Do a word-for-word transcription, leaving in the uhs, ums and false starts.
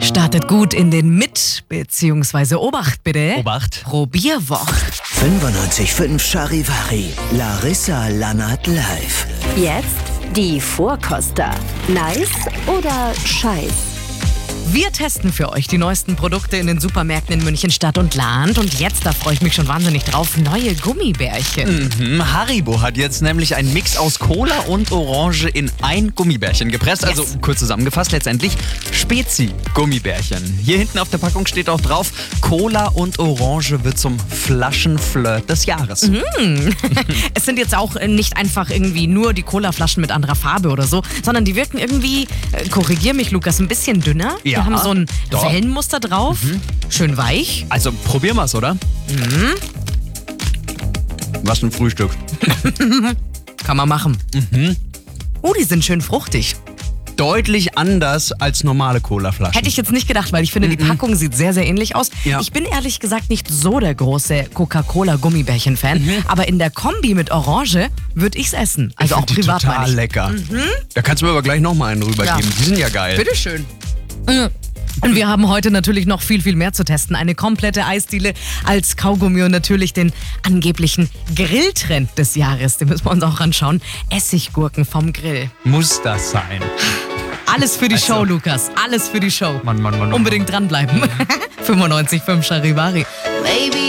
Startet gut in den Mit- bzw. Obacht bitte. Obacht. Probierwoch. fünfundneunzig Komma fünf Charivari. Larissa Lannert live. Jetzt die Vorkoster. Nice oder Scheiß? Wir testen für euch die neuesten Produkte in den Supermärkten in München Stadt und Land. Und jetzt, da freue ich mich schon wahnsinnig drauf, neue Gummibärchen. Mhm. Haribo hat jetzt nämlich einen Mix aus Cola und Orange in ein Gummibärchen gepresst. Yes. Also kurz zusammengefasst, letztendlich Spezi-Gummibärchen. Hier hinten auf der Packung steht auch drauf, Cola und Orange wird zum Flaschenflirt des Jahres. Mhm. Es sind jetzt auch nicht einfach irgendwie nur die Colaflaschen mit anderer Farbe oder so, sondern die wirken irgendwie, äh, korrigier mich Lukas, ein bisschen dünner. Ja, die haben so ein doch. Wellenmuster drauf, Mhm. schön weich. Also probieren wir's, oder? Mhm. Was ein Frühstück. Kann man machen. Mhm. Oh, die sind schön fruchtig. Deutlich anders als normale Colaflaschen. Hätte ich jetzt nicht gedacht, weil ich finde, die Packung sieht sehr, sehr ähnlich aus. Ja. Ich bin ehrlich gesagt nicht so der große Coca-Cola-Gummibärchen-Fan, aber in der Kombi mit Orange würde ich's essen. Also Ich auch find die privat total meine ich. lecker. Da kannst du mir aber gleich nochmal einen rübergeben. Ja. Die sind ja geil. Bitteschön. Und wir haben heute natürlich noch viel, viel mehr zu testen. Eine komplette Eisdiele als Kaugummi und natürlich den angeblichen Grilltrend des Jahres. Den müssen wir uns auch anschauen. Essiggurken vom Grill. Muss das sein? Alles für die Also. Show, Lukas. Alles für die Show. Mann, Mann, Mann, Mann. Unbedingt dranbleiben. fünfundneunzig Komma fünf Charivari.